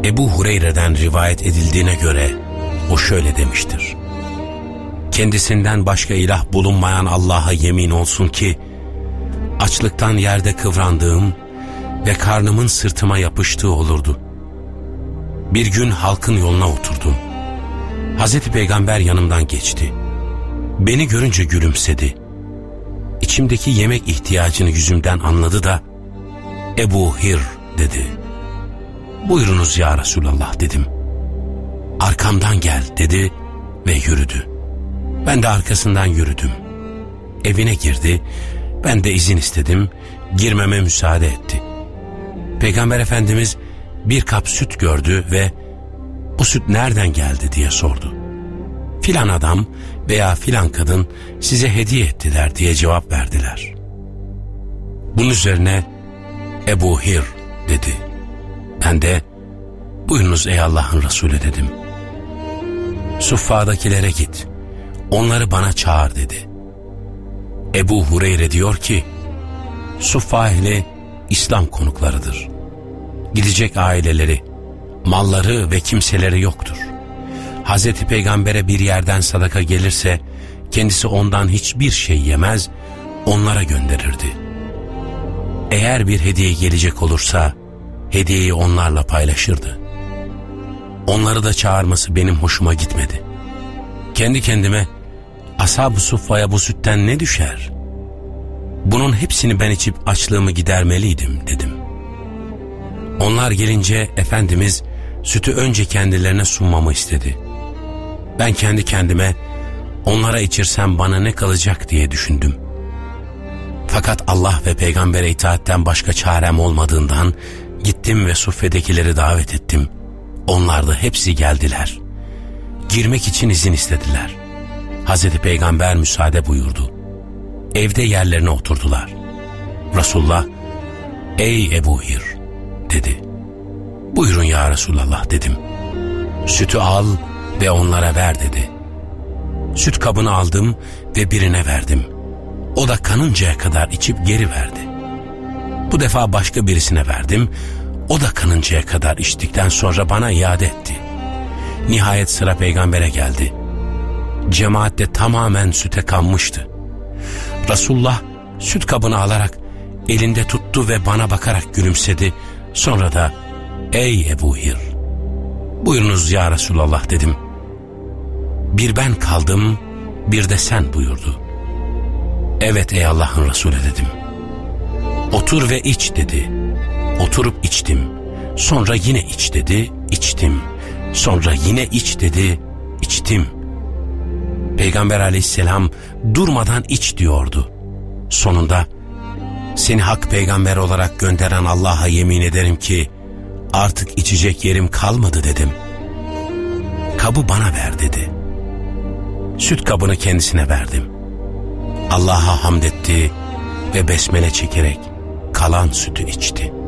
Ebu Hureyre'den rivayet edildiğine göre o şöyle demiştir: kendisinden başka ilah bulunmayan Allah'a yemin olsun ki açlıktan yerde kıvrandığım ve karnımın sırtıma yapıştığı olurdu. Bir gün halkın yoluna oturdum. Hazreti Peygamber yanımdan geçti. Beni görünce gülümsedi. İçimdeki yemek ihtiyacını yüzümden anladı da Ebu Hir dedi. Buyurunuz ya Resulallah dedim. Arkamdan gel dedi ve yürüdü. Ben de arkasından yürüdüm. Evine girdi. Ben de izin istedim. Girmeme müsaade etti. Peygamber Efendimiz bir kap süt gördü ve bu süt nereden geldi diye sordu. Filan adam veya filan kadın size hediye ettiler diye cevap verdiler. Bunun üzerine Ebu Hir dedi. Ben de buyurunuz ey Allah'ın Resulü dedim. Suffa'dakilere git, onları bana çağır dedi. Ebu Hureyre diyor ki, Suffa ehli İslam konuklarıdır. Gidecek aileleri, malları ve kimseleri yoktur. Hazreti Peygamber'e bir yerden sadaka gelirse kendisi ondan hiçbir şey yemez, onlara gönderirdi. Eğer bir hediye gelecek olursa hediyeyi onlarla paylaşırdı. Onları da çağırması benim hoşuma gitmedi. Kendi kendime Ashab-ı Suffa'ya bu sütten ne düşer? Bunun hepsini ben içip açlığımı gidermeliydim dedim. Onlar gelince Efendimiz sütü önce kendilerine sunmamı istedi. Ben kendi kendime onlara içirsem bana ne kalacak diye düşündüm. Fakat Allah ve Peygamber'e itaatten başka çarem olmadığından gittim ve suffedekileri davet ettim. Onlar da hepsi geldiler. Girmek için izin istediler. Hazreti Peygamber müsaade buyurdu. Evde yerlerine oturdular. Resulullah, ey Ebu Hir dedi. Buyurun ya Resulallah dedim. Sütü al ve onlara ver dedi. Süt kabını aldım ve birine verdim. O da kanıncaya kadar içip geri verdi. Bu defa başka birisine verdim. O da kanıncaya kadar içtikten sonra bana iade etti. Nihayet sıra Peygamber'e geldi. Cemaat de tamamen süte kanmıştı. Resulullah süt kabını alarak elinde tuttu ve bana bakarak gülümsedi. Sonra da ey Ebu Hir, buyurunuz ya Resulallah dedim. Bir ben kaldım, bir de sen buyurdu. Evet ey Allah'ın Resulü dedim. Otur ve iç dedi. Oturup içtim. Sonra yine iç dedi, içtim. Sonra yine iç dedi, içtim. Peygamber aleyhisselam durmadan iç diyordu. Sonunda seni hak peygamber olarak gönderen Allah'a yemin ederim ki artık içecek yerim kalmadı dedim. Kabı bana ver dedi. Süt kabını kendisine verdim. Allah'a hamd etti ve besmele çekerek kalan sütü içti.